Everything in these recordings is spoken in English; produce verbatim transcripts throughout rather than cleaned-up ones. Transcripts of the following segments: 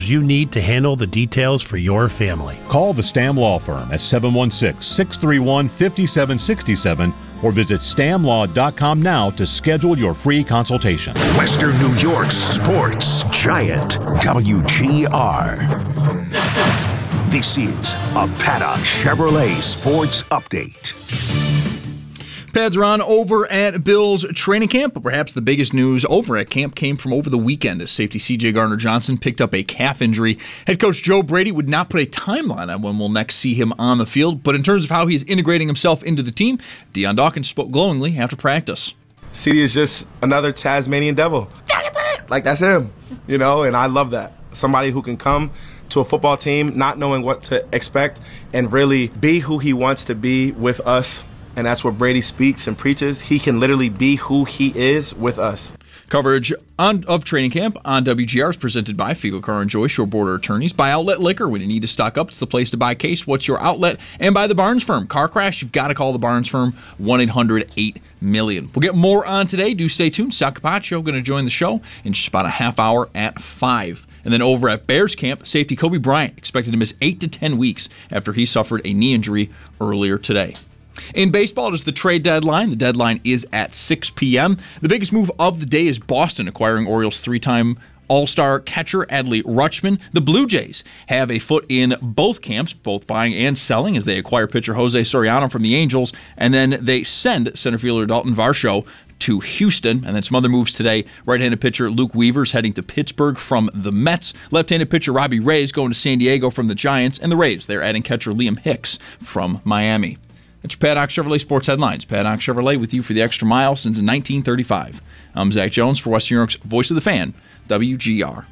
you need to handle the details for your family. Call the Stam Law Firm at seven one six, six three one, five seven six seven or visit stam law dot com now to schedule your free consultation. Western New York's sports giant, W G R. This is a Paddock Chevrolet Sports Update. Pads are on over at Bills training camp, but perhaps the biggest news over at camp came from over the weekend as safety C J Gardner-Johnson picked up a calf injury. Head coach Joe Brady would not put a timeline on when we'll next see him on the field, but in terms of how he's integrating himself into the team, Dion Dawkins spoke glowingly after practice. C D is just another Tasmanian devil. Like, that's him, you know, and I love that. Somebody who can come to a football team not knowing what to expect and really be who he wants to be with us. And that's where Brady speaks and preaches. He can literally be who he is with us. Coverage on, of training camp on W G R is presented by Fiegel Car and Joy, Shore Border Attorneys, by Outlet Liquor. When you need to stock up, it's the place to buy. Case, what's your outlet? And by the Barnes Firm. Car crash, you've got to call the Barnes Firm, one eight hundred eight million. We'll get more on today. Do stay tuned. Sal Capaccio going to join the show in just about a half hour at five. And then over at Bears camp, safety Kobe Bryant expected to miss eight to ten weeks after he suffered a knee injury earlier today. In baseball, it is the trade deadline. The deadline is at six p.m. The biggest move of the day is Boston acquiring Orioles three-time All-Star catcher Adley Rutschman. The Blue Jays have a foot in both camps, both buying and selling, as they acquire pitcher Jose Soriano from the Angels, and then they send center fielder Dalton Varsho to Houston. And then some other moves today. Right-handed pitcher Luke Weaver's heading to Pittsburgh from the Mets. Left-handed pitcher Robbie Reyes going to San Diego from the Giants. And the Rays, they're adding catcher Liam Hicks from Miami. That's your Paddock Chevrolet Sports Headlines. Paddock Chevrolet with you for the extra mile since nineteen thirty-five. I'm Zach Jones for Western New York's Voice of the Fan, W G R.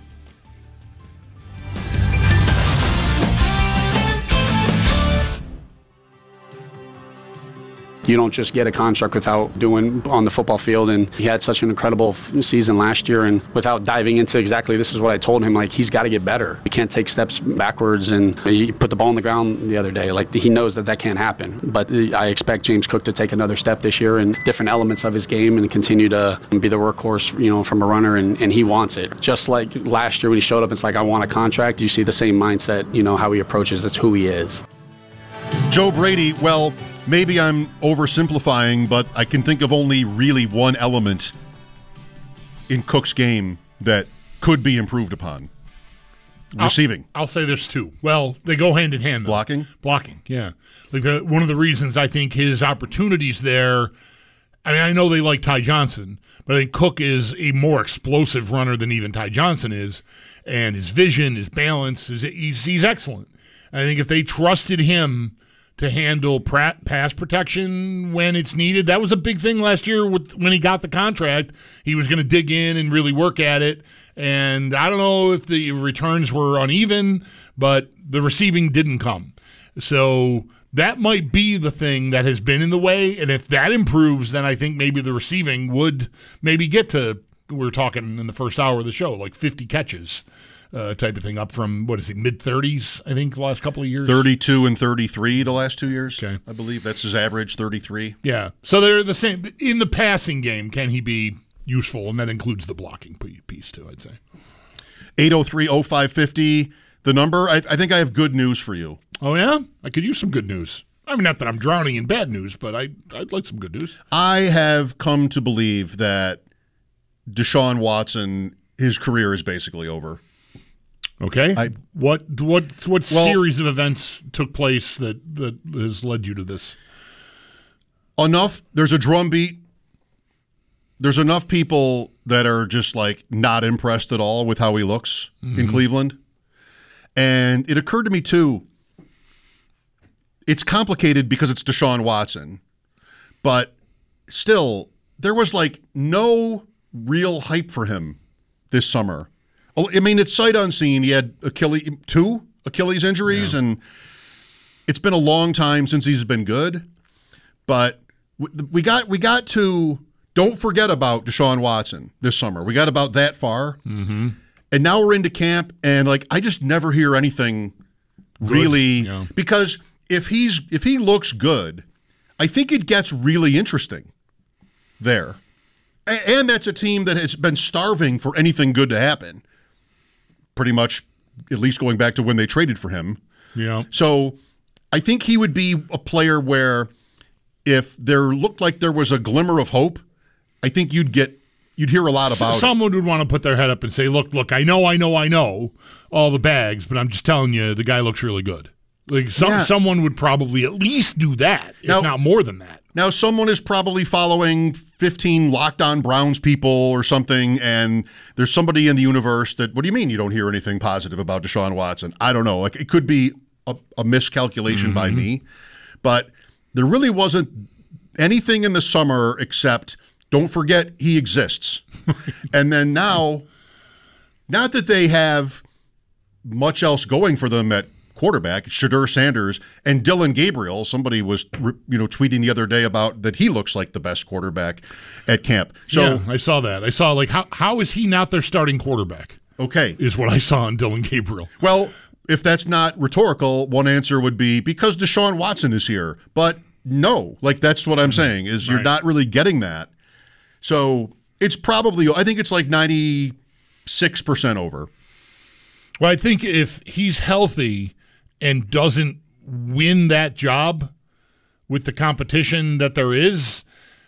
You don't just get a contract without doing on the football field, and he had such an incredible season last year, and without diving into exactly this is what I told him, like, he's got to get better. He can't take steps backwards, and he put the ball on the ground the other day. Like, he knows that that can't happen, but I expect James Cook to take another step this year in different elements of his game and continue to be the workhorse, you know, from a runner, and, and he wants it. Just like last year when he showed up, it's like, I want a contract. You see the same mindset, you know, how he approaches. That's who he is. Joe Brady, well, maybe I'm oversimplifying, but I can think of only really one element in Cook's game that could be improved upon. Receiving. I'll, I'll say there's two. Well, they go hand in hand, though. Blocking? Blocking, yeah. Like the, one of the reasons I think his opportunities there, I mean, I know they like Ty Johnson, but I think Cook is a more explosive runner than even Ty Johnson is, and his vision, his balance, is he's, he's excellent. I think if they trusted him to handle pass protection when it's needed. That was a big thing last year with, when he got the contract. He was going to dig in and really work at it. And I don't know if the returns were uneven, but the receiving didn't come. So that might be the thing that has been in the way. And if that improves, then I think maybe the receiving would maybe get to, we were talking in the first hour of the show, like fifty catches. Uh, type of thing, up from, what is it, mid-thirties, I think, the last couple of years? thirty-two and thirty-three the last two years. Okay. I believe that's his average, thirty-three. Yeah. So they're the same. In the passing game, can he be useful? And that includes the blocking piece, too, I'd say. eight oh three oh five fifty, the number. I, I think I have good news for you. Oh, yeah? I could use some good news. I mean, not that I'm drowning in bad news, but I, I'd like some good news. I have come to believe that Deshaun Watson, his career is basically over. Okay. I, what what what well, series of events took place that, that has led you to this? Enough. There's a drumbeat. There's enough people that are just like not impressed at all with how he looks mm-hmm. in Cleveland. And it occurred to me too, it's complicated because it's Deshaun Watson, but still there was like no real hype for him this summer. I mean, it's sight unseen. He had Achilles, two Achilles injuries, yeah. and it's been a long time since he's been good. But we got we got to don't forget about Deshaun Watson this summer. We got about that far, mm-hmm. and now we're into camp, and like I just never hear anything good. really yeah. because if he's if he looks good, I think it gets really interesting there, and that's a team that has been starving for anything good to happen. Pretty much at least going back to when they traded for him. Yeah. So I think he would be a player where if there looked like there was a glimmer of hope, I think you'd get you'd hear a lot about S- Someone would want to put their head up and say, look, look, I know, I know, I know all the bags, but I'm just telling you, the guy looks really good. Like some, Yeah. someone would probably at least do that, if Now- not more than that. Now, someone is probably following fifteen Locked On Browns people or something, and there's somebody in the universe that, what do you mean you don't hear anything positive about Deshaun Watson? I don't know. Like, it could be a, a miscalculation by me, but there really wasn't anything in the summer except don't forget he exists. And then now, not that they have much else going for them at quarterback, Shedeur Sanders and Dylan Gabriel. Somebody was, you know, tweeting the other day about that he looks like the best quarterback at camp. So Yeah, I saw that. I saw, like, how how is he not their starting quarterback? Okay. Is what I saw in Dylan Gabriel. Well, if that's not rhetorical, one answer would be because Deshaun Watson is here. But no, like that's what I'm saying is you're Right. not really getting that. So it's probably, I think it's like ninety-six percent over. Well, I think if he's healthy and doesn't win that job with the competition that there is,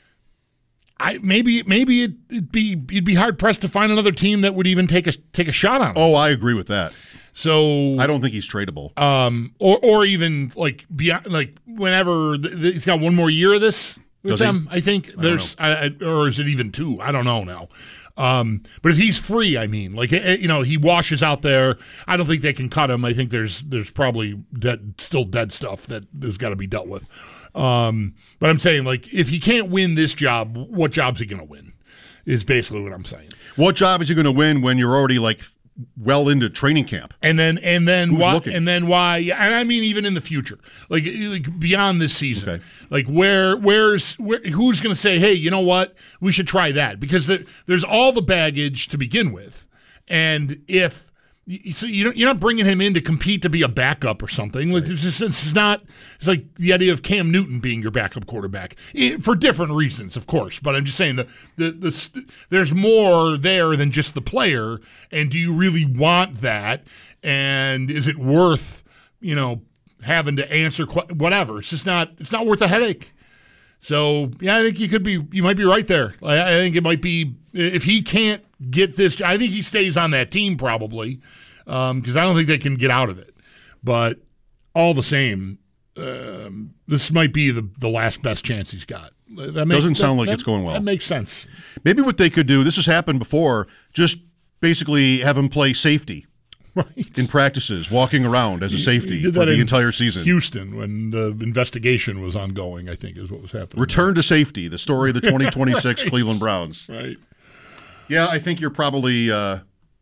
I maybe maybe it, it'd be you'd be hard pressed to find another team that would even take a take a shot on him. Oh, I agree with that. So I don't think he's tradable. um, or or even like beyond like whenever th- th- he's got one more year of this with Does he? them. I think there's I, I, or is it even two? I don't know now. Um, but if he's free, I mean, like eh, you know, he washes out there. I don't think they can cut him. I think there's there's probably dead, still dead stuff that has got to be dealt with. Um, but I'm saying, like, if he can't win this job, what job's he going to win? Is basically what I'm saying. What job is he going to win when you're already like well into training camp? And then and then Who's why looking? and then why and I mean even in the future, like like beyond this season, Okay. like where where's where who's going to say, hey, you know what, we should try that, because there, there's all the baggage to begin with, and if so you don't, you're not bringing him in to compete to be a backup or something. Like it's just it's not. It's like the idea of Cam Newton being your backup quarterback eh, for different reasons, of course. But I'm just saying the the the there's more there than just the player. And do you really want that? And is it worth you know having to answer qu- whatever? It's just not. It's not worth a headache. So yeah, I think you could be. You might be right there. I, I think it might be if he can't get this. I think he stays on that team probably because um, I don't think they can get out of it. But all the same, um, this might be the the last best chance he's got. That makes, Doesn't sound that, like that, it's going well. That makes sense. Maybe what they could do, this has happened before, just basically have him play safety Right. in practices, walking around as a safety He did for that the in entire season. Houston, when the investigation was ongoing, I think is what was happening. Return to safety, the story of the twenty twenty-six Right. Cleveland Browns. Right. Yeah, I think you're probably uh,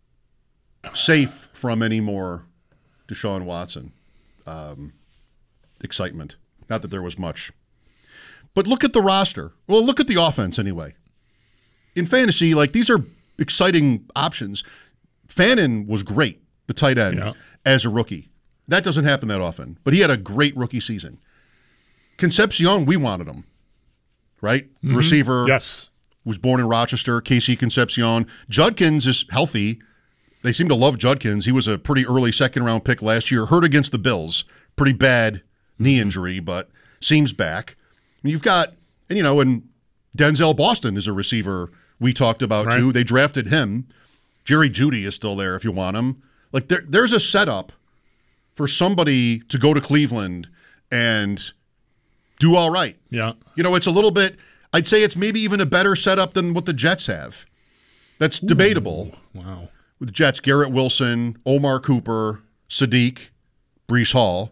safe from any more Deshaun Watson um, excitement. Not that there was much. But look at the roster. Well, look at the offense anyway. In fantasy, like these are exciting options. Fannin was great, the tight end, Yeah. as a rookie. That doesn't happen that often. But he had a great rookie season. Concepcion, we wanted him, right? Mm-hmm. Receiver. Yes. Was born in Rochester, Casey Concepcion. Judkins is healthy. They seem to love Judkins. He was a pretty early second-round pick last year. Hurt against the Bills. Pretty bad knee injury, but seems back. You've got, and you know, and Denzel Boston is a receiver we talked about Right. too. They drafted him. Jerry Jeudy is still there if you want him. Like there, there's a setup for somebody to go to Cleveland and do all right. Yeah. You know, it's a little bit, I'd say it's maybe even a better setup than what the Jets have. That's debatable. Wow. With the Jets, Garrett Wilson, Omar Cooper, Sadiq, Brees Hall.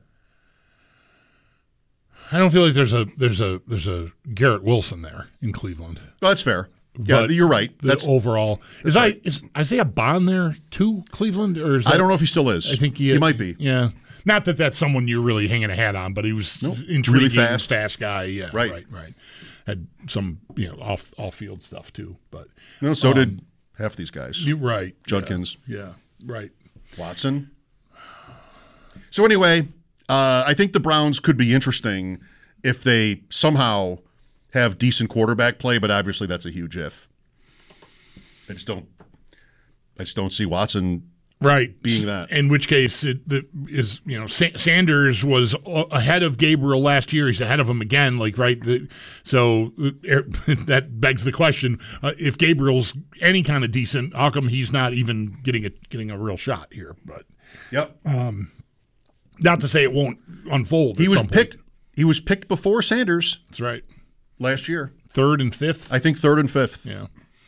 I don't feel like there's a there's a there's a Garrett Wilson there in Cleveland. Oh, that's fair. Yeah, But you're right. The That's overall. Is right. I is Isaiah Bond there too, Cleveland, or is I that, don't know if he still is. I think he, he might be. Yeah. Not that that's someone you're really hanging a hat on, but he was Nope. intriguing, Really fast. fast guy. Yeah, Right. right, right. Had some you know off off field stuff too, but No, so Um, did half these guys. you're right. Judkins. Yeah, yeah, right. Watson. So anyway, uh, I think the Browns could be interesting if they somehow have decent quarterback play, but obviously that's a huge if. I just don't I just don't see Watson Right. being that. In which case, it the, is you know Sa- Sanders was a- ahead of Gabriel last year. He's ahead of him again. Like right. The, so uh, that begs the question: uh, if Gabriel's any kind of decent, how come he's not even getting a getting a real shot here? But Yep. um, not to say it won't unfold. He at was some picked. point. He was picked before Sanders That's right. last year. Third and fifth. I think third and fifth. Yeah.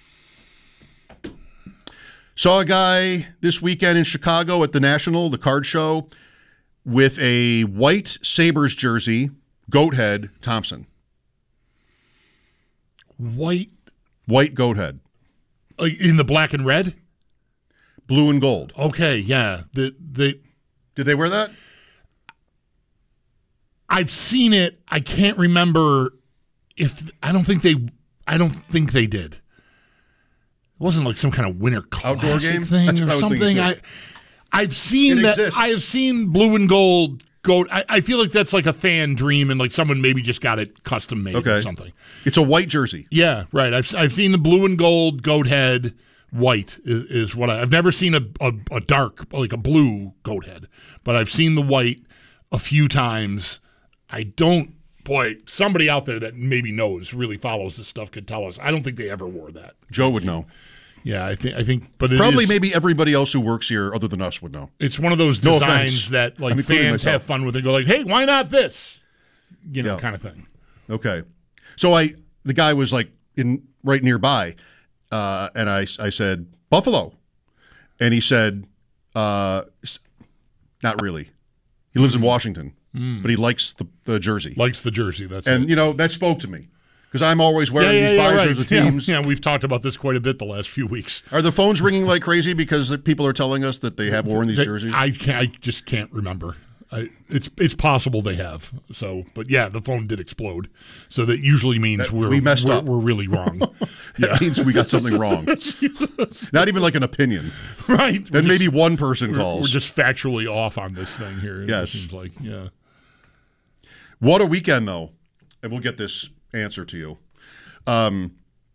Saw a guy this weekend in Chicago at the National, the card show, with a white Sabres jersey, goat head, Thompson. White White goat head. uh, in the black and red. Blue and gold. Okay. Yeah. The the. Did they wear that? I've seen it. I can't remember if I don't think they. I don't think they did. It wasn't like some kind of winter classic Outdoor game? thing That's what or I was something. thinking, I, too. I've seen It that. exists. I have seen blue and gold goat. I, I feel like that's like a fan dream, and like someone maybe just got it custom made Okay. or something. It's a white jersey. Yeah, right. I've I've seen the blue and gold goat head. White is, is what I, I've never seen a, a a dark like a blue goat head, but I've seen the white a few times. I don't. Boy, somebody out there that maybe knows, really follows this stuff, could tell us. I don't think they ever wore that. Joe would know. Yeah, I think I think, but it Probably is, maybe everybody else who works here other than us would know. it's one of those No designs offense. that like I'm including fans myself. have fun with and go like, hey, why not this? You know, Yeah. kind of thing. Okay. So I the guy was like in right nearby, uh, and I I said, Buffalo. And he said, uh, s- not really. He lives in Washington, but he likes the, the jersey. Likes the jersey. That's and, it. you know, that spoke to me. Because I'm always Yeah, wearing yeah, these yeah, visors right. with Yeah, teams. yeah, we've talked about this quite a bit the last few weeks. Are the phones ringing like crazy because people are telling us that they have worn these They- jerseys? I can't, I just can't remember. I, it's it's possible they have. So, but yeah, the phone did explode. So that usually means That- we're we messed we're, up. we're really wrong. That means we got something wrong. Not even like an opinion. Right. Then We're maybe just- one person we're, calls. we're just factually off on this thing here. It Yes. seems like yeah. What a weekend, though. And we'll get this answer to you. Um,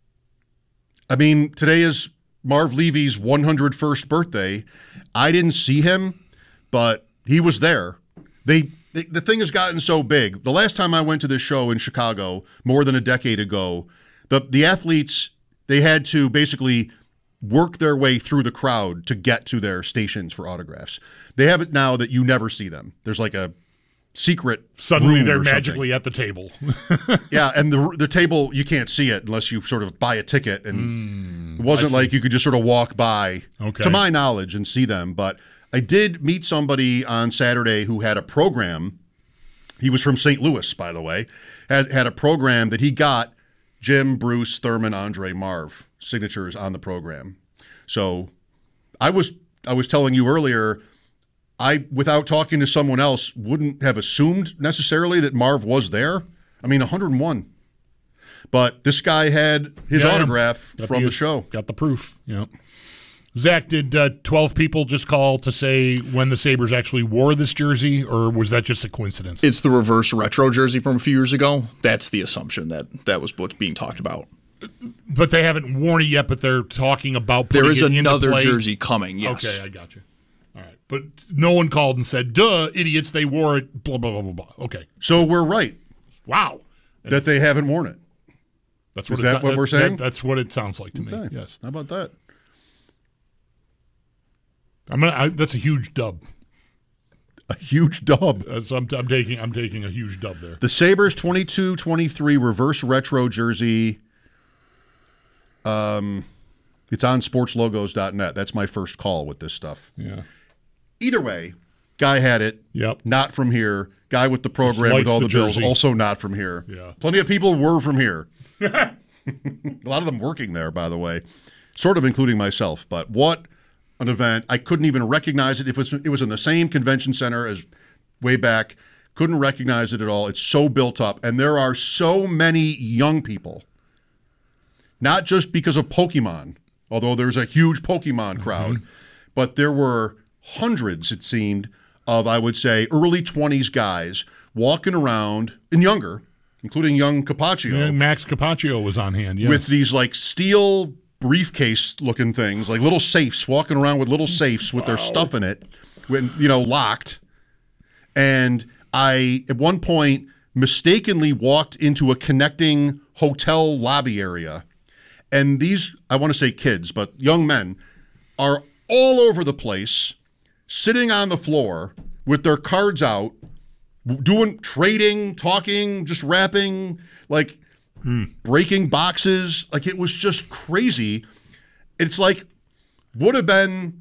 I mean, today is Marv Levy's one hundred first birthday. I didn't see him, but he was there. They, they the thing has gotten so big. The last time I went to this show in Chicago, more than a decade ago, the the athletes, they had to basically work their way through the crowd to get to their stations for autographs. They have it now that you never see them. There's like a secret Suddenly room they're or something. magically at the table. Yeah, and the the table, you can't see it unless you sort of buy a ticket. And it wasn't I see. like you could just sort of walk by, Okay. to my knowledge, and see them. But I did meet somebody on Saturday who had a program. He was from Saint Louis, by the way. Had, had a program that he got Jim, Bruce, Thurman, Andre, Marv signatures on the program. So I was I was telling you earlier, I, without talking to someone else, wouldn't have assumed necessarily that Marv was there. I mean, one hundred one. But this guy had his Yeah, autograph got from the, the show. Got the proof. Yeah. Zach, did uh, twelve people just call to say when the Sabres actually wore this jersey, or was that just a coincidence? It's the reverse retro jersey from a few years ago. That's the assumption that that was what's being talked about. But they haven't worn it yet, but they're talking about putting There is it into another play. jersey coming, yes. Okay, I got you. All right. But no one called and said, duh, idiots, they wore it, blah, blah, blah, blah, blah. Okay. So we're right Wow. that they haven't worn it. That's what Is it that so- what we're saying? that- that's what it sounds like to me. Okay. Yes. How about that? I'm gonna, I, that's a huge dub. A huge dub. That's, I'm, I'm taking I'm taking a huge dub there. The Sabres twenty-two twenty-three reverse retro jersey. Um, it's on sports logos dot net. That's my first call with this stuff. Yeah. Either way, guy had it. Yep. Not from here. Guy with the program Likes with all the the, bills, jersey. also not from here. Yeah. Plenty of people were from here. A lot of them working there, by the way, sort of including myself. But what an event. I couldn't even recognize it. If it was, it was in the same convention center as way back, couldn't recognize it at all. It's so built up. And there are so many young people, not just because of Pokemon, although there's a huge Pokemon crowd, but there were hundreds, it seemed, of, I would say, early twenties guys walking around, and younger, including young Capaccio, Yeah, Max Capaccio was on hand. Yes. with these like steel briefcase looking things, like little safes, walking around with little safes with wow. their stuff in it, when you know, locked. And I, at one point, mistakenly walked into a connecting hotel lobby area. And these, I want to say kids, but young men, are all over the place, sitting on the floor with their cards out, doing trading, talking, just rapping, like hmm. breaking boxes. Like, it was just crazy. It's like, would have been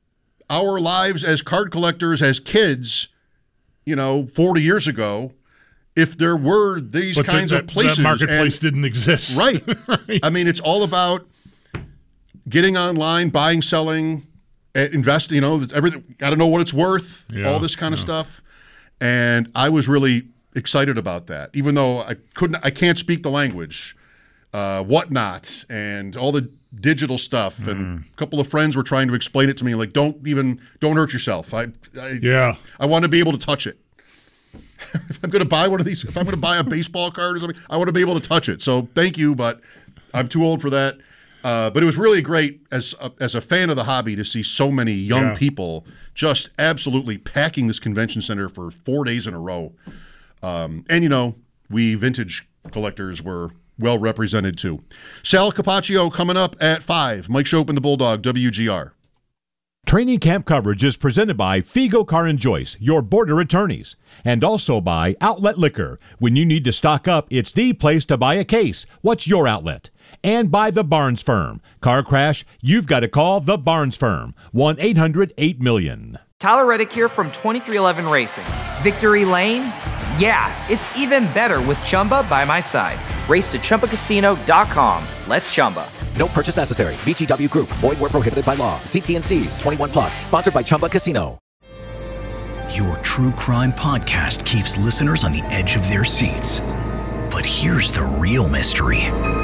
our lives as card collectors, as kids, you know, forty years ago, if there were these but kinds that, of places. That marketplace and, didn't exist. Right. right. I mean, it's all about getting online, buying, selling, investing, you know, everything. Got to know what it's worth, yeah, all this kind yeah. of stuff. And I was really excited about that, even though I couldn't, I can't speak the language, uh, whatnot, and all the digital stuff. Mm. And a couple of friends were trying to explain it to me, like, don't even, don't hurt yourself. I, I yeah, I want to be able to touch it. If I'm going to buy one of these, if I'm going to buy a baseball card or something, I want to be able to touch it. So thank you, but I'm too old for that. Uh, but it was really great as a, as a fan of the hobby to see so many young yeah. people just absolutely packing this convention center for four days in a row. Um, and, you know, we vintage collectors were well represented too. Sal Capaccio coming up at five. Mike Schopp and the Bulldog, W G R. Training camp coverage is presented by Figo Car and Joyce, your border attorneys, and also by Outlet Liquor. When you need to stock up, it's the place to buy a case. What's your outlet? And by the Barnes Firm. Car crash, you've got to call the Barnes Firm. one eight hundred eight million. Tyler Reddick here from twenty-three eleven Racing. Victory Lane? Yeah, it's even better with Chumba by my side. Race to Chumba Casino dot com. Let's Chumba. No purchase necessary. V G W Group. Void where prohibited by law. See T and C's. twenty-one plus. Sponsored by Chumba Casino. Your true crime podcast keeps listeners on the edge of their seats. But here's the real mystery.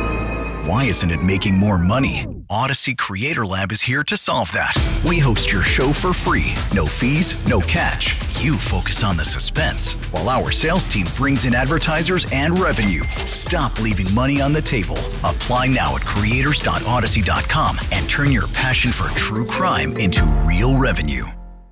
Why isn't it making more money? Odyssey Creator Lab is here to solve that. We host your show for free. No fees, no catch. You focus on the suspense, while our sales team brings in advertisers and revenue. Stop leaving money on the table. Apply now at creators dot odyssey dot com and turn your passion for true crime into real revenue.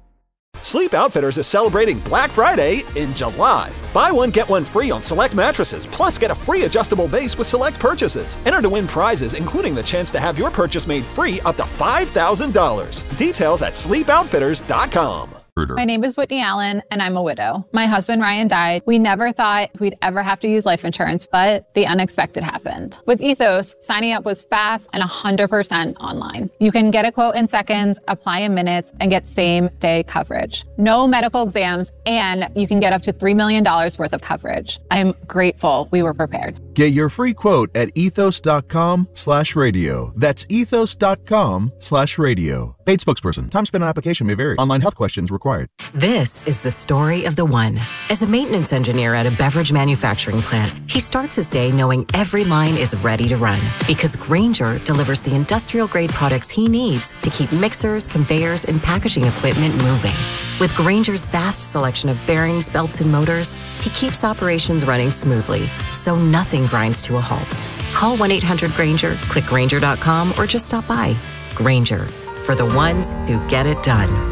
Sleep Outfitters is celebrating Black Friday in July. Buy one, get one free on select mattresses, plus get a free adjustable base with select purchases. Enter to win prizes, including the chance to have your purchase made free up to five thousand dollars. Details at sleep outfitters dot com. My name is Whitney Allen, and I'm a widow. My husband, Ryan, died. We never thought we'd ever have to use life insurance, but the unexpected happened. With Ethos, signing up was fast and one hundred percent online. You can get a quote in seconds, apply in minutes, and get same-day coverage. No medical exams, and you can get up to three million dollars worth of coverage. I'm grateful we were prepared. Get your free quote at ethos dot com slash radio. That's ethos dot com slash radio. Paid spokesperson. Time spent on application may vary. Online health questions required. This is the story of the one. As a maintenance engineer at a beverage manufacturing plant, he starts his day knowing every line is ready to run because Grainger delivers the industrial-grade products he needs to keep mixers, conveyors, and packaging equipment moving. With Grainger's vast selection of bearings, belts, and motors, he keeps operations running smoothly, so nothing grinds to a halt. Call one eight hundred Grainger, click Grainger dot com, or just stop by. Grainger, for the ones who get it done.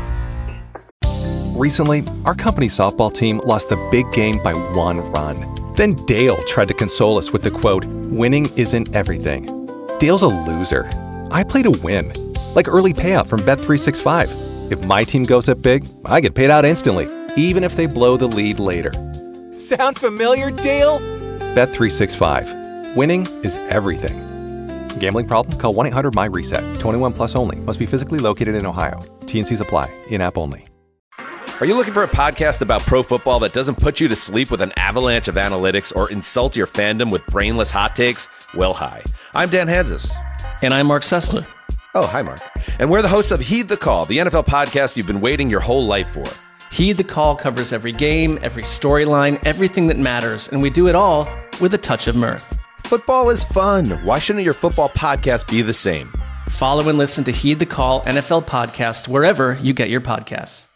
Recently, our company's softball team lost the big game by one run. Then Dale tried to console us with the quote, "Winning isn't everything." Dale's a loser. I play to win, like early payout from Bet three sixty-five. If my team goes up big, I get paid out instantly, even if they blow the lead later. Sound familiar, Dale? Bet three sixty-five. Winning is everything. Gambling problem? Call one eight hundred my reset. twenty-one plus only. Must be physically located in Ohio. T and C's apply. In-app only. Are you looking for a podcast about pro football that doesn't put you to sleep with an avalanche of analytics or insult your fandom with brainless hot takes? Well, hi. I'm Dan Hanzus. And I'm Mark Sessler. Oh, hi, Mark. And we're the hosts of Heed the Call, the N F L podcast you've been waiting your whole life for. Heed the Call covers every game, every storyline, everything that matters, and we do it all with a touch of mirth. Football is fun. Why shouldn't your football podcast be the same? Follow and listen to Heed the Call N F L podcast wherever you get your podcasts.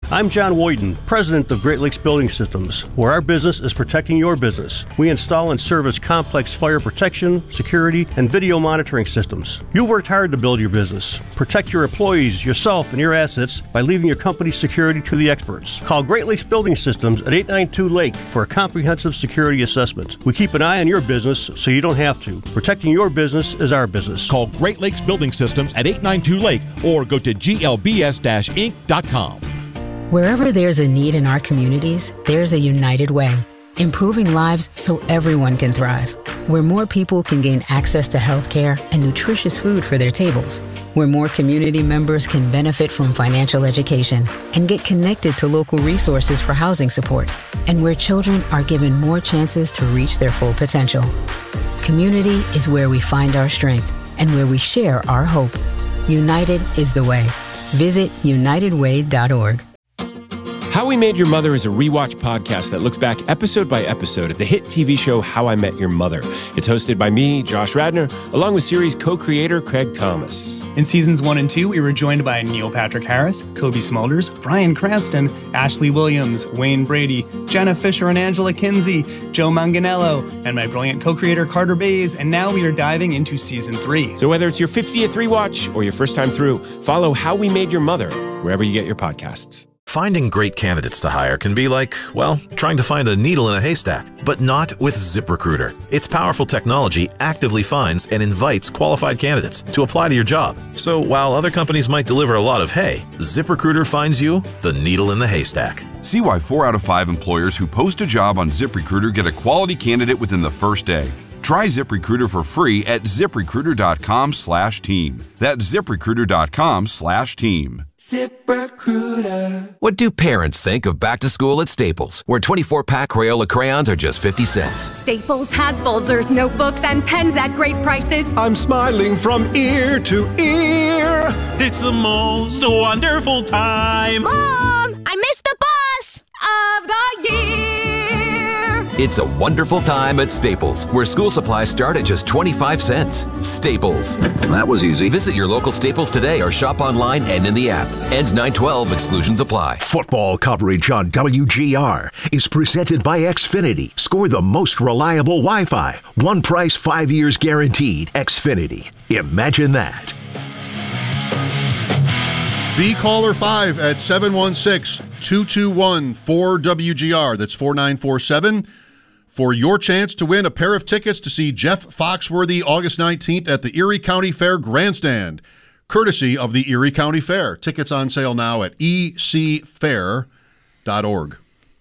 I'm John Woyden, president of Great Lakes Building Systems, where our business is protecting your business. We install and service complex fire protection, security, and video monitoring systems. You've worked hard to build your business. Protect your employees, yourself, and your assets by leaving your company's security to the experts. Call Great Lakes Building Systems at eight nine two Lake for a comprehensive security assessment. We keep an eye on your business so you don't have to. Protecting your business is our business. Call Great Lakes Building Systems at eight nine two Lake or go to G L B S inc dot com. Wherever there's a need in our communities, there's a United Way, improving lives so everyone can thrive. Where more people can gain access to health care and nutritious food for their tables. Where more community members can benefit from financial education and get connected to local resources for housing support. And where children are given more chances to reach their full potential. Community is where we find our strength and where we share our hope. United is the way. Visit united way dot org. How We Made Your Mother is a rewatch podcast that looks back episode by episode at the hit T V show How I Met Your Mother. It's hosted by me, Josh Radnor, along with series co-creator Craig Thomas. In seasons one and two, we were joined by Neil Patrick Harris, Kobe Smulders, Bryan Cranston, Ashley Williams, Wayne Brady, Jenna Fisher and Angela Kinsey, Joe Manganiello, and my brilliant co-creator Carter Bays, and now we are diving into season three. So whether it's your fiftieth rewatch or your first time through, follow How We Made Your Mother wherever you get your podcasts. Finding great candidates to hire can be like, well, trying to find a needle in a haystack, but not with ZipRecruiter. Its powerful technology actively finds and invites qualified candidates to apply to your job. So while other companies might deliver a lot of hay, ZipRecruiter finds you the needle in the haystack. See why four out of five employers who post a job on ZipRecruiter get a quality candidate within the first day. Try ZipRecruiter for free at ZipRecruiter.com slash team. That's ZipRecruiter.com slash team. ZipRecruiter. What do parents think of back to school at Staples, where twenty-four pack Crayola crayons are just fifty cents? Staples has folders, notebooks, and pens at great prices. I'm smiling from ear to ear. It's the most wonderful time. Mom, I missed the bus of the year. It's a wonderful time at Staples, where school supplies start at just twenty-five cents. Staples. That was easy. Visit your local Staples today or shop online and in the app. Ends nine twelve. Exclusions apply. Football coverage on W G R is presented by Xfinity. Score the most reliable Wi-Fi. One price, five years guaranteed. Xfinity. Imagine that. Be caller five at seven one six, two two one, four W G R. That's four nine four seven. For your chance to win a pair of tickets to see Jeff Foxworthy August nineteenth at the Erie County Fair Grandstand, courtesy of the Erie County Fair. Tickets on sale now at e c fair dot org.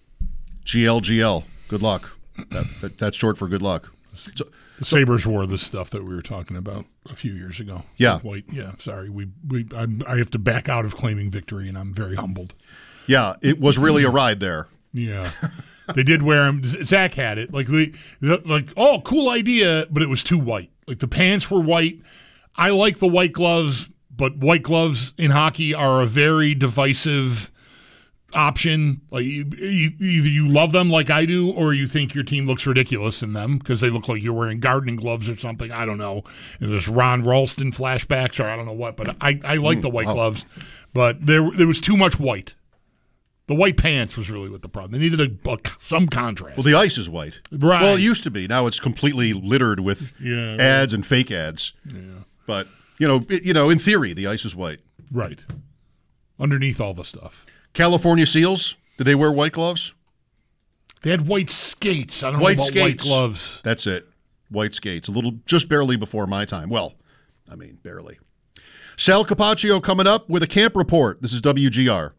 G L G L. Good luck. That, that, that's short for good luck. So, the Sabres wore this stuff that we were talking about a few years ago. Yeah. White. Yeah. Sorry. We we I, I have to back out of claiming victory, and I'm very humbled. Yeah, it was really a ride there. Yeah. They did wear them. Zach had it. Like we, like oh, cool idea, but it was too white. Like the pants were white. I like the white gloves, but white gloves in hockey are a very divisive option. Like you, you, either you love them like I do, or you think your team looks ridiculous in them because they look like you're wearing gardening gloves or something. I don't know. And there's Ron Ralston flashbacks, or I don't know what. But I, I like mm, the white wow. gloves, but there there was too much white. The white pants was really what the problem. They needed a, a some contrast. Well, the ice is white. Right. Well, it used to be. Now it's completely littered with yeah, ads right. and fake ads. Yeah. But, you know, it, you know, in theory, the ice is white. Right. Underneath all the stuff. California Seals, did they wear white gloves? They had white skates. I don't white know about skates. white gloves. That's it. White skates. A little, just barely before my time. Well, I mean, barely. Sal Capaccio coming up with a camp report. This is W G R.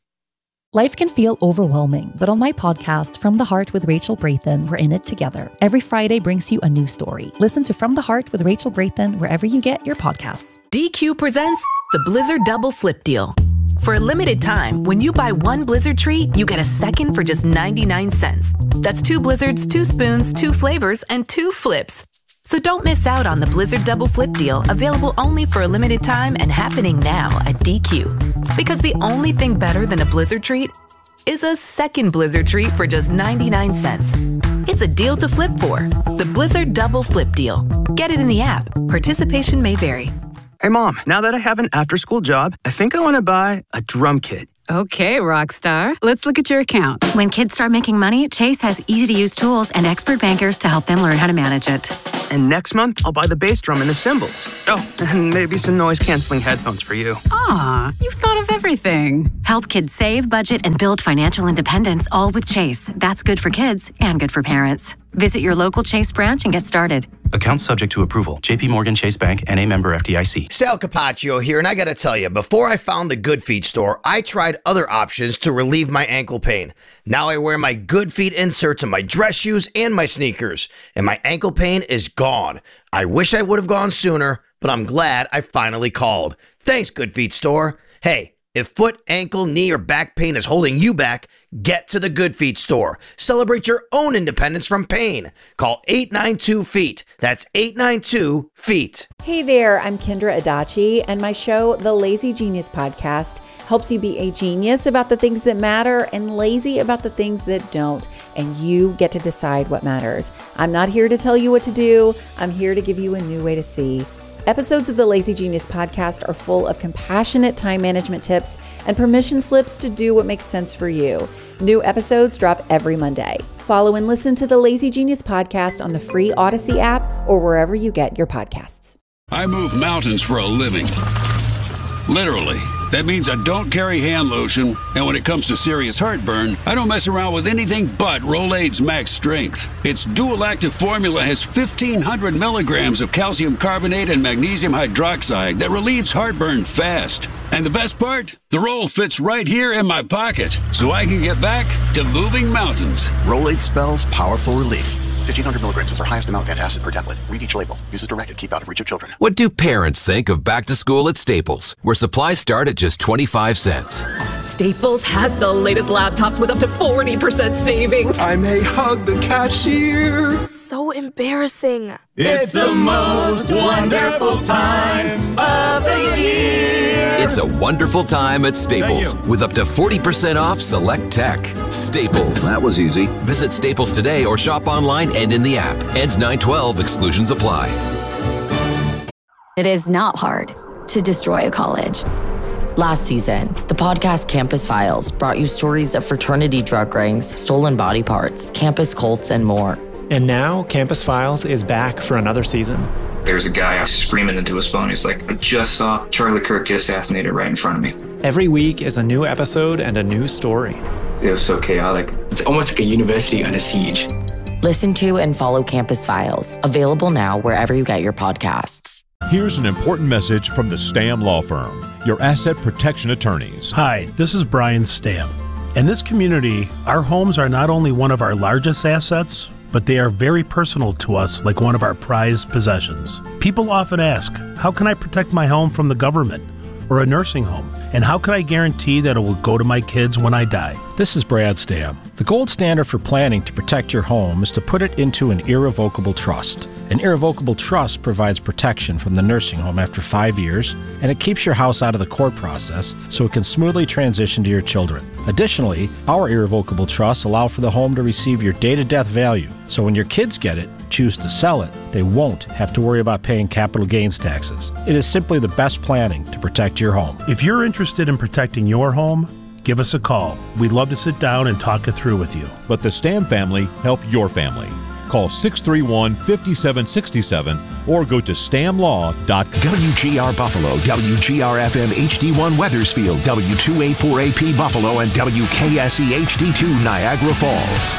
Life can feel overwhelming, but on my podcast, From the Heart with Rachel Brathen, we're in it together. Every Friday brings you a new story. Listen to From the Heart with Rachel Brathen wherever you get your podcasts. D Q presents the Blizzard Double Flip Deal. For a limited time, when you buy one Blizzard treat, you get a second for just ninety-nine cents. That's two Blizzards, two spoons, two flavors, and two flips. So don't miss out on the Blizzard Double Flip Deal, available only for a limited time and happening now at D Q. Because the only thing better than a Blizzard treat is a second Blizzard treat for just ninety-nine cents. It's a deal to flip for. The Blizzard Double Flip Deal. Get it in the app. Participation may vary. Hey, Mom, now that I have an after-school job, I think I want to buy a drum kit. Okay, Rockstar. Let's look at your account. When kids start making money, Chase has easy-to-use tools and expert bankers to help them learn how to manage it. And next month, I'll buy the bass drum and the cymbals. Oh, and maybe some noise-canceling headphones for you. Aw, you've thought of everything. Help kids save, budget, and build financial independence, all with Chase. That's good for kids and good for parents. Visit your local Chase branch and get started. Account subject to approval. J P Morgan Chase Bank, N A member F D I C. Sal Capaccio here, and I gotta tell you, before I found the Good Feet store, I tried other options to relieve my ankle pain. Now I wear my Good Feet inserts in my dress shoes and my sneakers, and my ankle pain is gone. I wish I would have gone sooner, but I'm glad I finally called. Thanks, Good Feet store. Hey, if foot, ankle, knee, or back pain is holding you back, get to the Good Feet store. Celebrate your own independence from pain. Call eight nine two feet. That's eight nine two feet. Hey there, I'm Kendra Adachi, and my show, The Lazy Genius Podcast, helps you be a genius about the things that matter and lazy about the things that don't, and you get to decide what matters. I'm not here to tell you what to do. I'm here to give you a new way to see. Episodes of the Lazy Genius Podcast are full of compassionate time management tips and permission slips to do what makes sense for you. New episodes drop every Monday. Follow and listen to the Lazy Genius Podcast on the free Odyssey app or wherever you get your podcasts. I move mountains for a living. Literally. That means I don't carry hand lotion, and when it comes to serious heartburn, I don't mess around with anything but Rolaids Max Strength. Its dual-active formula has fifteen hundred milligrams of calcium carbonate and magnesium hydroxide that relieves heartburn fast. And the best part? The roll fits right here in my pocket, so I can get back to moving mountains. Rolaids spells powerful relief. fifteen hundred milligrams is our highest amount of antacid per tablet. Read each label. Use as directed. Keep out of reach of children. What do parents think of back to school at Staples, where supplies start at just twenty-five cents? Staples has the latest laptops with up to forty percent savings. I may hug the cashier. So embarrassing. It's the most wonderful time of the year. It's a wonderful time at Staples with up to forty percent off select tech. Staples. That was easy. Visit Staples today or shop online and in the app. Ends nine twelve. Exclusions apply. It is not hard to destroy a college. Last season, the podcast Campus Files brought you stories of fraternity drug rings, stolen body parts, campus cults, and more. And now, Campus Files is back for another season. There's a guy screaming into his phone. He's like, I just saw Charlie Kirk get assassinated right in front of me. Every week is a new episode and a new story. It was so chaotic. It's almost like a university under siege. Listen to and follow Campus Files, available now wherever you get your podcasts. Here's an important message from the Stam Law Firm, your asset protection attorneys. Hi, this is Brian Stam. In this community, our homes are not only one of our largest assets, but they are very personal to us, like one of our prized possessions. People often ask, how can I protect my home from the government or a nursing home? And how can I guarantee that it will go to my kids when I die? This is Brad Stam. The gold standard for planning to protect your home is to put it into an irrevocable trust. An irrevocable trust provides protection from the nursing home after five years, and it keeps your house out of the court process so it can smoothly transition to your children. Additionally, our irrevocable trusts allow for the home to receive your day-to-death value, so when your kids get it, choose to sell it, they won't have to worry about paying capital gains taxes. It is simply the best planning to protect your home. If you're interested in protecting your home, give us a call. We'd love to sit down and talk it through with you. Let the Stam family help your family. Call six three one, five seven six seven or go to stam law dot com. W G R Buffalo, W G R F M H D one Wethersfield, W two eighty-four A P Buffalo, and W K S E H D two Niagara Falls.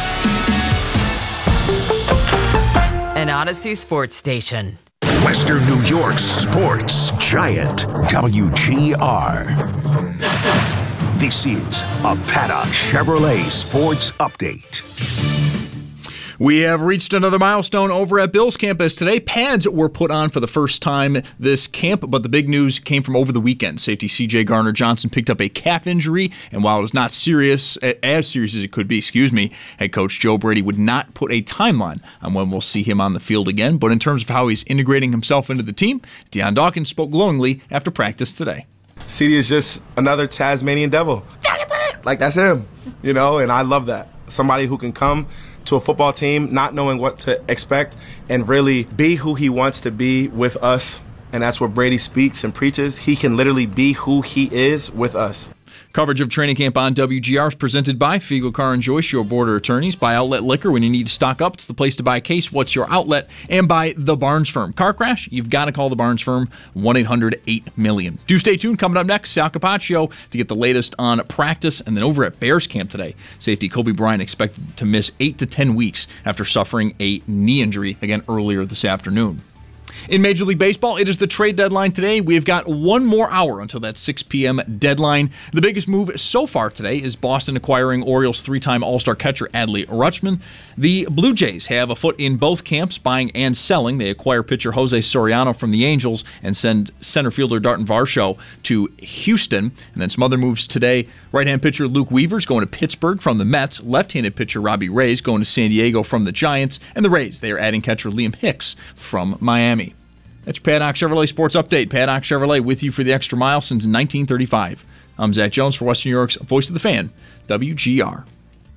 An Odyssey sports station. Western New York's sports giant, W G R. This is a Paddock Chevrolet Sports Update. We have reached another milestone over at Bill's campus today. Pads were put on for the first time this camp, but the big news came from over the weekend. Safety C J Garner-Johnson picked up a calf injury, and while it was not serious, as serious as it could be, excuse me, head coach Joe Brady would not put a timeline on when we'll see him on the field again. But in terms of how he's integrating himself into the team, Deion Dawkins spoke glowingly after practice today. C D is just another Tasmanian devil. Like, that's him, you know, and I love that. Somebody who can come to a football team not knowing what to expect and really be who he wants to be with us. And that's what Brady speaks and preaches. He can literally be who he is with us. Coverage of training camp on W G R is presented by Fiegel Car and Joyce, your border attorneys, by Outlet Liquor. When you need to stock up, it's the place to buy a case. What's your outlet? And by The Barnes Firm. Car crash? You've got to call The Barnes Firm, one eight hundred eight million. Do stay tuned. Coming up next, Sal Capaccio to get the latest on practice. And then over at Bears camp today, safety Kobe Bryant expected to miss eight to ten weeks after suffering a knee injury again earlier this afternoon. In Major League Baseball, it is the trade deadline today. We've got one more hour until that six p.m. deadline. The biggest move so far today is Boston acquiring Orioles three-time All-Star catcher Adley Rutschman. The Blue Jays have a foot in both camps, buying and selling. They acquire pitcher Jose Soriano from the Angels and send center fielder Dalton Varsho to Houston. And then some other moves today. Right-hand pitcher Luke Weaver's going to Pittsburgh from the Mets. Left-handed pitcher Robbie Reyes going to San Diego from the Giants. And the Rays, they are adding catcher Liam Hicks from Miami. That's your Paddock Chevrolet Sports Update. Paddock Chevrolet with you for the extra mile since nineteen thirty-five. I'm Zach Jones for Western New York's Voice of the Fan, W G R.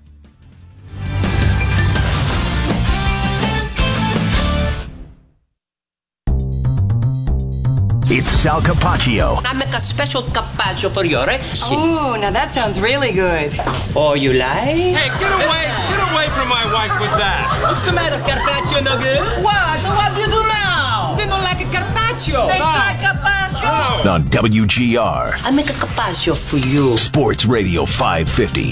It's Sal Capaccio. I make a special carpaccio for your exes. Oh, now that sounds really good. Oh, you like? Hey, get away! Get away from my wife with that! What's the matter, carpaccio no good? What? What do you do now? They don't like a carpaccio. They like carpaccio. On W G R. I make a carpaccio for you. Sports Radio five fifty.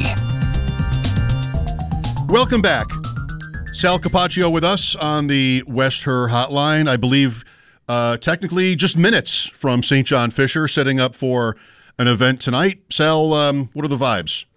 Welcome back. Sal Capaccio with us on the West Her Hotline. I believe uh, technically just minutes from Saint John Fisher, setting up for an event tonight. Sal, um, what are the vibes?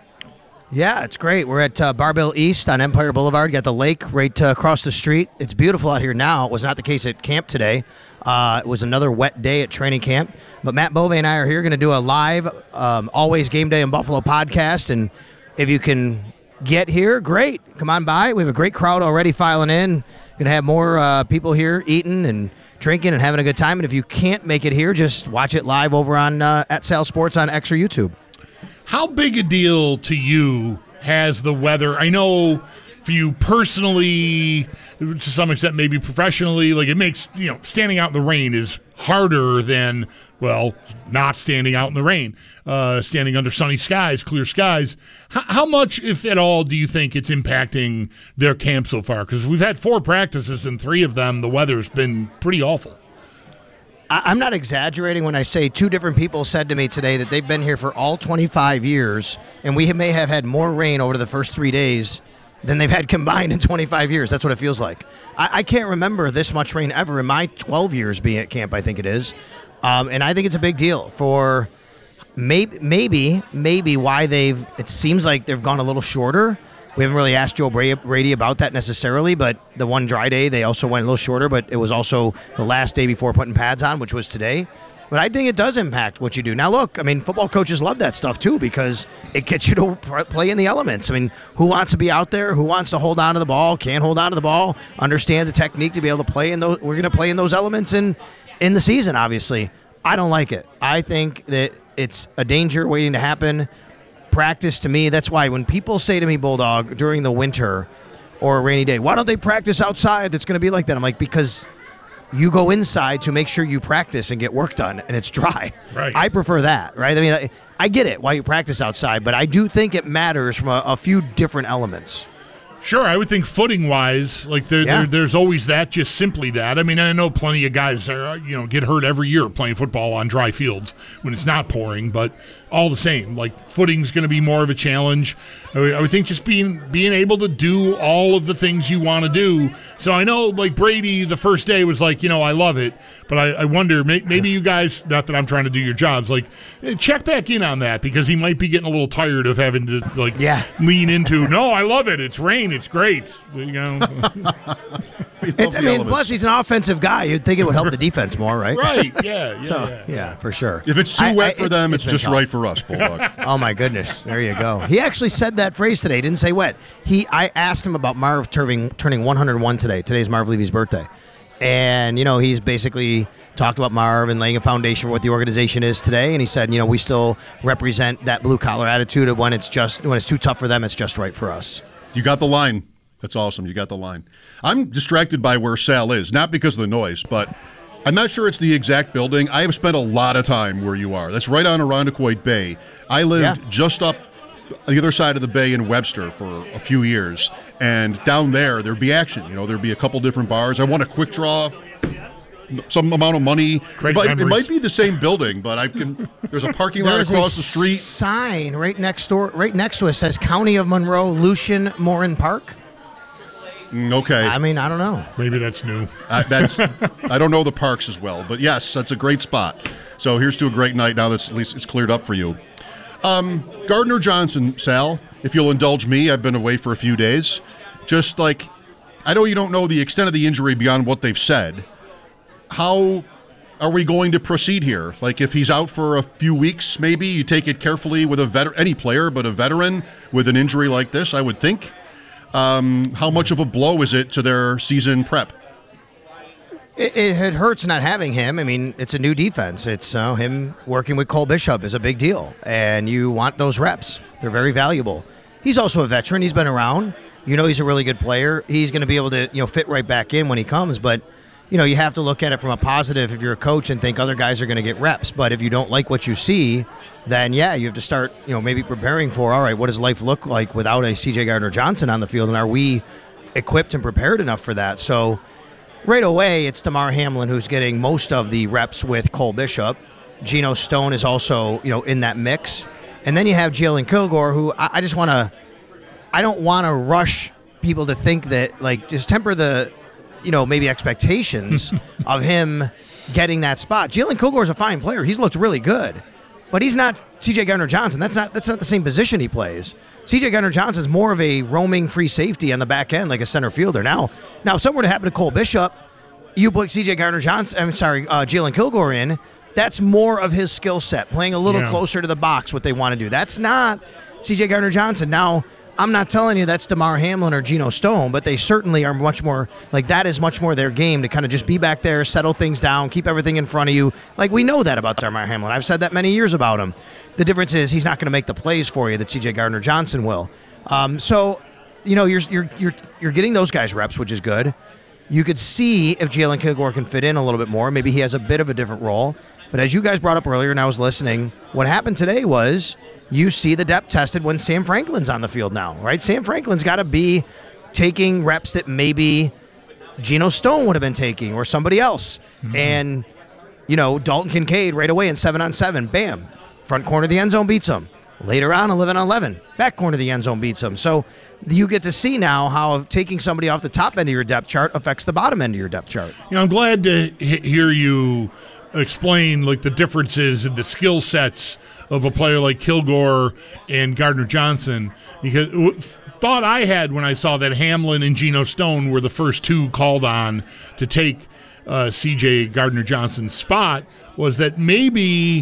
Yeah, it's great. We're at uh, Barbell East on Empire Boulevard. Got the lake right uh, across the street. It's beautiful out here now. It was not the case at camp today. Uh, it was another wet day at training camp. But Matt Bove and I are here going to do a live um, Always Game Day in Buffalo podcast. And if you can get here, great. Come on by. We have a great crowd already filing in. Going to have more uh, people here eating and drinking and having a good time. And if you can't make it here, just watch it live over on uh, at Sal Sports on X or YouTube. How big a deal to you has the weather? I know for you personally, to some extent, maybe professionally, like it makes, you know, standing out in the rain is harder than, well, not standing out in the rain, uh, standing under sunny skies, clear skies. H- how much, if at all, do you think it's impacting their camp so far? Because we've had four practices and three of them, the weather's been pretty awful. I'm not exaggerating when I say two different people said to me today that they've been here for all twenty-five years, and we may have had more rain over the first three days than they've had combined in twenty-five years. That's what it feels like. I, I can't remember this much rain ever in my twelve years being at camp, I think it is. Um, and I think it's a big deal for maybe, maybe, maybe why they've, it seems like they've gone a little shorter. We haven't really asked Joe Brady about that necessarily, but the one dry day, they also went a little shorter, but it was also the last day before putting pads on, which was today. But I think it does impact what you do. Now, look, I mean, football coaches love that stuff, too, because it gets you to play in the elements. I mean, who wants to be out there? Who wants to hold on to the ball, can't hold on to the ball, understand the technique to be able to play in those? We're going to play in those elements in, in the season, obviously. I don't like it. I think that it's a danger waiting to happen. Practice, to me, that's why when people say to me, Bulldog, during the winter or a rainy day, why don't they practice outside that's going to be like that? I'm like, because you go inside to make sure you practice and get work done and it's dry. Right. I prefer that, right? I mean, I, I get it why you practice outside, but I do think it matters from a, a few different elements. Sure, I would think footing-wise, like there, Yeah. there, there's always that, just simply that. I mean, I know plenty of guys are, you know, get hurt every year playing football on dry fields when it's not pouring, but all the same, like footing's going to be more of a challenge. I would, I would think just being being able to do all of the things you want to do. So I know, like Brady, the first day was like, you know, I love it, but I, I wonder, may, maybe you guys, not that I'm trying to do your jobs, like check back in on that because he might be getting a little tired of having to like yeah. lean into, no, I love it, it's rain, it's great, you know. It, I mean, plus he's an offensive guy. You'd think it would help the defense more, right? Right, yeah, yeah, so, yeah. yeah, for sure. If it's too I, wet I, for it's, them, it's, it's just tough. right for us, Bulldog. Oh, my goodness. There you go. He actually said that phrase today. He didn't say wet. He, I asked him about Marv turning, turning one hundred one today. Today's Marv Levy's birthday. And, you know, he's basically talked about Marv and laying a foundation for what the organization is today. And he said, you know, we still represent that blue-collar attitude of when it's just when it's too tough for them, it's just right for us. You got the line. That's awesome. You got the line. I'm distracted by where Sal is, not because of the noise, but I'm not sure it's the exact building. I have spent a lot of time where you are. That's right on Irondequoit Bay. I lived Yeah. just up on the other side of the bay in Webster for a few years, and down there there'd be action. You know, there'd be a couple different bars. I won a quick draw, some amount of money. Great it, might, it memories. might be the same building, but I can. There's a parking lot There's across a the street. Sign right next door, right next to us says County of Monroe, Lucian Morin Park. Mm, Okay. I mean, I don't know. Maybe that's new. Uh, that's I don't know the parks as well, but yes, that's a great spot. So here's to a great night. Now that at least it's cleared up for you. Um, Gardner Johnson, Sal, if you'll indulge me, I've been away for a few days. Just like, I know you don't know the extent of the injury beyond what they've said. How are we going to proceed here? Like, if he's out for a few weeks, maybe you take it carefully with a veteran, any player, but a veteran with an injury like this, I would think. Um, how much of a blow is it to their season prep? It, it hurts not having him. I mean, it's a new defense. It's uh, him working with Cole Bishop is a big deal, and you want those reps. They're very valuable. He's also a veteran. He's been around. You know, he's a really good player. He's going to be able to, you know, fit right back in when he comes. But, you know, you have to look at it from a positive if you're a coach and think other guys are going to get reps. But if you don't like what you see, then, yeah, you have to start, you know, maybe preparing for, all right, what does life look like without a C J Gardner-Johnson on the field, and are we equipped and prepared enough for that? So right away, it's Damar Hamlin who's getting most of the reps with Cole Bishop. Geno Stone is also, you know, in that mix. And then you have Jalen Kilgore, who I, I just want to, I don't want to rush people to think that, like, just temper the, you know, maybe expectations of him getting that spot. Jalen Kilgore is a fine player. He's looked really good. But he's not C J Gardner-Johnson. That's not that's not the same position he plays. C J Gardner-Johnson is more of a roaming free safety on the back end, like a center fielder. Now, now if something were to happen to Cole Bishop, you put C J Gardner-Johnson, I'm sorry, uh, Jalen Kilgore in, that's more of his skill set, playing a little Yeah. closer to the box, what they want to do. That's not C J Gardner-Johnson. Now, I'm not telling you that's Damar Hamlin or Geno Stone, but they certainly are much more, like that is much more their game, to kind of just be back there, settle things down, keep everything in front of you. Like, we know that about Damar Hamlin. I've said that many years about him. The difference is he's not going to make the plays for you that C J Gardner-Johnson will. Um, so, you know, you're you're you're you're getting those guys reps, which is good. You could see if Jalen Kilgore can fit in a little bit more. Maybe he has a bit of a different role. But as you guys brought up earlier, and I was listening, what happened today was you see the depth tested when Sam Franklin's on the field now, right? Sam Franklin's got to be taking reps that maybe Geno Stone would have been taking or somebody else. Mm-hmm. And, you know, Dalton Kincaid right away in seven on seven, bam, front corner of the end zone beats him. Later on, eleven on eleven, back corner of the end zone beats him. So you get to see now how taking somebody off the top end of your depth chart affects the bottom end of your depth chart. You know, I'm glad to he- hear you explain like the differences in the skill sets of a player like Kilgore and Gardner-Johnson, because w- thought I had when I saw that Hamlin and Geno Stone were the first two called on to take uh, C J Gardner-Johnson's spot was that maybe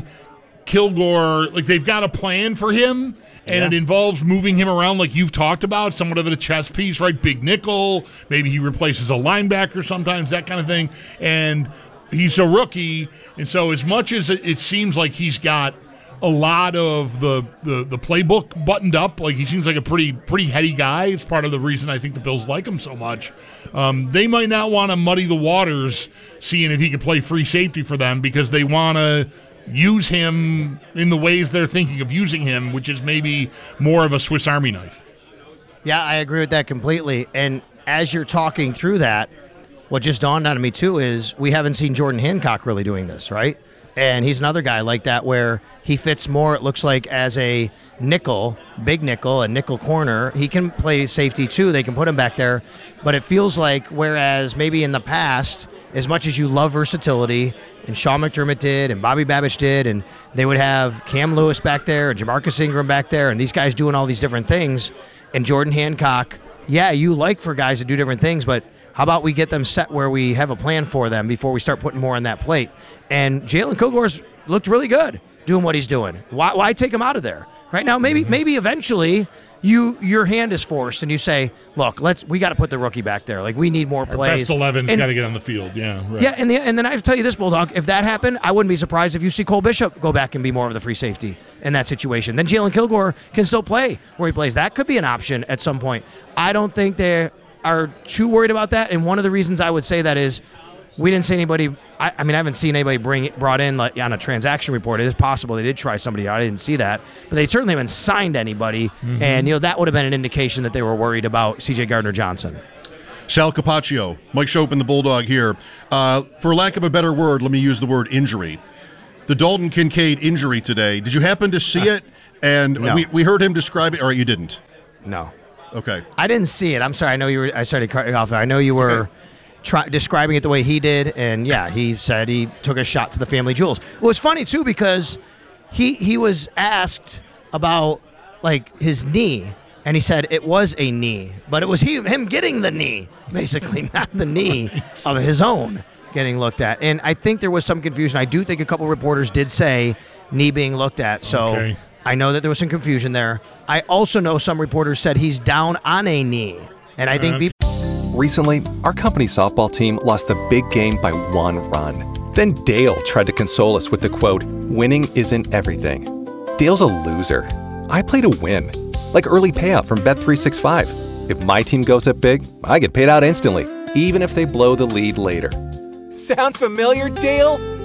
Kilgore, like they've got a plan for him, and Yeah. it involves moving him around like you've talked about, somewhat of a chess piece, right? Big nickel, maybe he replaces a linebacker sometimes, that kind of thing. And he's a rookie, and so as much as it, it seems like he's got a lot of the, the, the playbook buttoned up, like he seems like a pretty pretty heady guy. It's part of the reason I think the Bills like him so much. Um, they might not want to muddy the waters seeing if he can play free safety for them, because they want to use him in the ways they're thinking of using him, which is maybe more of a Swiss Army knife. Yeah, I agree with that completely. And as you're talking through that, what just dawned on me too is we haven't seen Jordan Hancock really doing this, right? And he's another guy like that where he fits more, it looks like, as a nickel, big nickel, a nickel corner. He can play safety too. They can put him back there. But it feels like, whereas maybe in the past, as much as you love versatility, and Sean McDermott did, and Bobby Babich did, and they would have Cam Lewis back there, and Jamarcus Ingram back there, and these guys doing all these different things, and Jordan Hancock, yeah, you like for guys to do different things, but how about we get them set where we have a plan for them before we start putting more on that plate? And Jalen Kilgore's looked really good doing what he's doing. Why, why take him out of there? Right now, maybe mm-hmm. maybe eventually you your hand is forced and you say, look, let's we got to put the rookie back there. Like, we need more Our plays. best eleven's And- got to get on the field. Yeah, right. Yeah, and, the, and then I have to tell you this, Bulldog, if that happened, I wouldn't be surprised if you see Cole Bishop go back and be more of the free safety in that situation. Then Jalen Kilgore can still play where he plays. That could be an option at some point. I don't think they are too worried about that, and one of the reasons I would say that is we didn't see anybody. I, I mean, I haven't seen anybody bring brought in like, on a transaction report. It is possible they did try somebody out. I didn't see that, but they certainly haven't signed anybody. Mm-hmm. And you know that would have been an indication that they were worried about C J Gardner-Johnson. Sal Capaccio, Mike Chopin, the Bulldog here. Uh, for lack of a better word, let me use the word injury. The Dalton Kincaid injury today. Did you happen to see uh, it? And no. we we heard him describe it, or you didn't? No. Okay. I didn't see it. I'm sorry. I know you were. I started cutting off there. I know you were. Okay. Try, describing it the way he did, and yeah, he said he took a shot to the family jewels. It was funny too because he he was asked about like his knee, and he said it was a knee, but it was he, him getting the knee, basically, not the knee right. of his own getting looked at. And I think there was some confusion. I do think a couple reporters did say knee being looked at, so okay. I know that there was some confusion there. I also know some reporters said he's down on a knee, and I think okay. people. Recently, our company softball team lost a big game by one run. Then Dale tried to console us with the quote, "Winning isn't everything." Dale's a loser. I play to win. Like early payout from Bet three sixty-five. If my team goes up big, I get paid out instantly, even if they blow the lead later. Sound familiar, Dale?